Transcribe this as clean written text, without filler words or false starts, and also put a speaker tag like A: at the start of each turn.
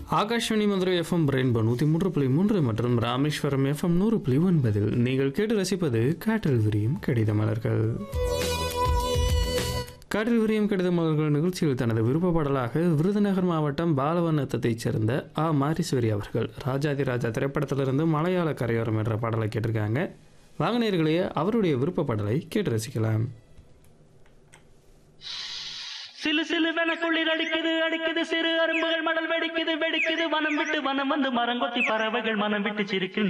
A: Akashvani Madurai FM rainbow 103.3 மற்றும் Rameswaram FM 100.9 நீங்கள் கேட்டு ரசிப்பது காற்றில் விரியும் கடித மலர்கள். காற்றில் விரியும் கடித மலர்கள் நிகழ்ச்சியில் தனது விருப்ப பாடலாக விருதுநகர் மாவட்டம் பாலவனத்தைச் சேர்ந்த மாரீஸ்வரி அவர்கள் ராஜாதி ராஜா திரைப்படத்திலிருந்து மலையாள கரையோரம் என்ற பாடலை கேட்டிருக்காங்க. வாகனர்களே அவருடைய விருப்ப பாடலை கேட்டு ரசிக்கலாம்.
B: சிலு சிலுவென குளிர் அடிக்குது அடிக்குது சிறு அரும்புகள் மடல் வெடிக்குது வெடிக்குது வனம் விட்டு வனம் வந்து மரங்கொத்தி பறவைகள் மனம் விட்டு சிரிக்கின்றன.